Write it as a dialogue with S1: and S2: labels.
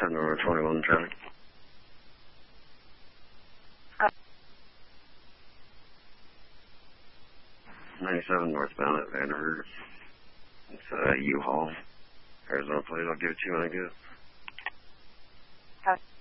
S1: 10 over 21 traffic. 97 northbound at Vanderbilt. It's U-Haul. Arizona plate. I'll give it to you when I get it.